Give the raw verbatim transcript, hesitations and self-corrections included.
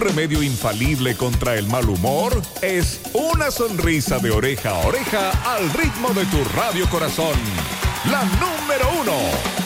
remedio infalible contra el mal humor es una sonrisa de oreja a oreja al ritmo de tu radio corazón. La número uno.